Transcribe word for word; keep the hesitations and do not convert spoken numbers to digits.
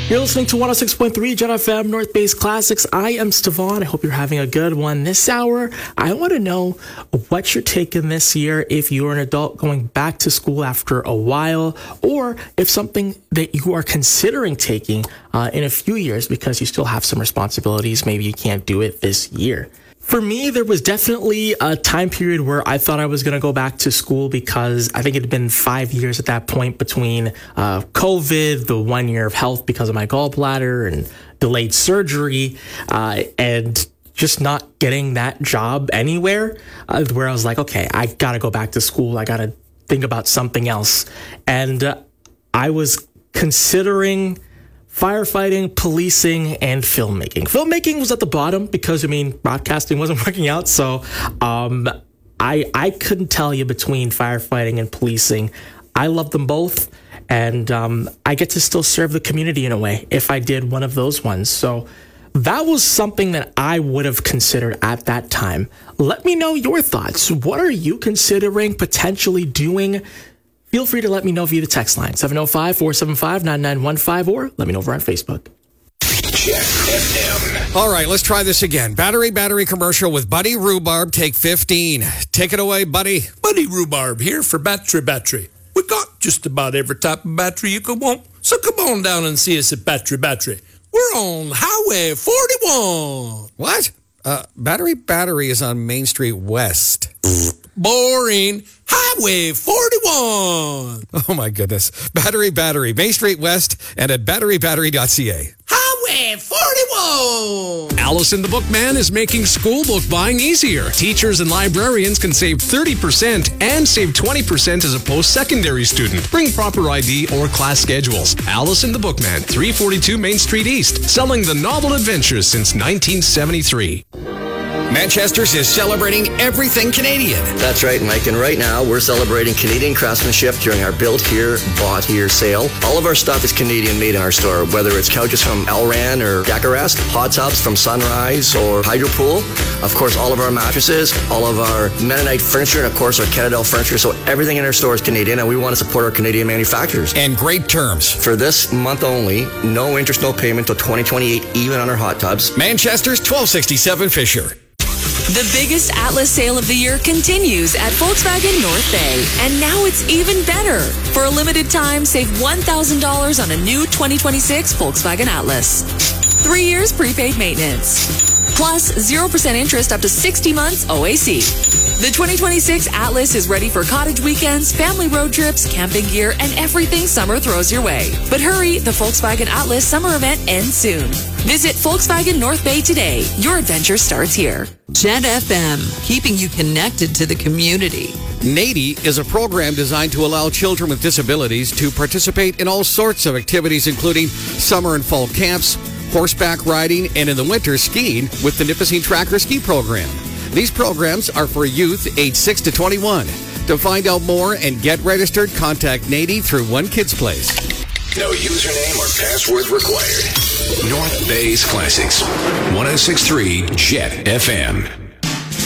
You're listening to one oh six point three Jet F M North Base Classics. I am Stevon. I hope you're having a good one this hour. I want to know what you're taking this year, if you're an adult going back to school after a while, or if something that you are considering taking uh, in a few years because you still have some responsibilities. Maybe you can't do it this year. For me, there was definitely a time period where I thought I was going to go back to school because I think it had been five years at that point between uh, COVID, the one year of health because of my gallbladder, and delayed surgery, uh, and just not getting that job anywhere, uh, where I was like, okay, I got to go back to school. I got to think about something else. And uh, I was considering firefighting, policing, and filmmaking. Filmmaking was at the bottom because, I mean, broadcasting wasn't working out. So um, I I couldn't tell you between firefighting and policing. I love them both. And um, I get to still serve the community in a way if I did one of those ones. So that was something that I would have considered at that time. Let me know your thoughts. What are you considering potentially doing? Feel free to let me know via the text line, seven oh five, four seven five, nine nine one five, or let me know over on Facebook. Jet F M. All right, let's try this again. Battery, battery commercial with Buddy Rhubarb. Take fifteen. Take it away, Buddy. Buddy Rhubarb here for Battery Battery. We got just about every type of battery you could want. So come on down and see us at Battery Battery. We're on Highway forty-one. What? Uh, Battery Battery is on Main Street West. Boring. Highway forty-one. Oh, my goodness. Battery Battery, Main Street West, and at battery battery dot c a. Highway forty-one. Allison the Bookman is making school book buying easier. Teachers and librarians can save thirty percent and save twenty percent as a post-secondary student. Bring proper I D or class schedules. Allison the Bookman, three forty-two Main Street East, selling the novel adventures since nineteen seventy-three. Manchester's is celebrating everything Canadian. That's right, Mike. And right now, we're celebrating Canadian craftsmanship during our Built Here, Bought Here sale. All of our stuff is Canadian made in our store, whether it's couches from Elran or Dacarest, hot tubs from Sunrise or Hydro Pool. Of course, all of our mattresses, all of our Mennonite furniture, and of course, our Canadell furniture. So everything in our store is Canadian, and we want to support our Canadian manufacturers. And great terms. For this month only, no interest, no payment till twenty twenty-eight, even on our hot tubs. Manchester's twelve sixty-seven Fisher. The biggest Atlas sale of the year continues at Volkswagen North Bay. And now it's even better. For a limited time, save one thousand dollars on a new twenty twenty-six Volkswagen Atlas. Three years prepaid maintenance. Plus zero percent interest up to sixty months O A C. The twenty twenty-six Atlas is ready for cottage weekends, family road trips, camping gear, and everything summer throws your way. But hurry, the Volkswagen Atlas summer event ends soon. Visit Volkswagen North Bay today. Your adventure starts here. Jet F M, keeping you connected to the community. NADY is a program designed to allow children with disabilities to participate in all sorts of activities, including summer and fall camps, horseback riding, and in the winter, skiing with the Nipissing Tracker Ski Program. These programs are for youth age six to twenty-one. To find out more and get registered, contact NADY through One Kids Place. No username or password required. North Bay's Classics. one oh six point three Jet F M.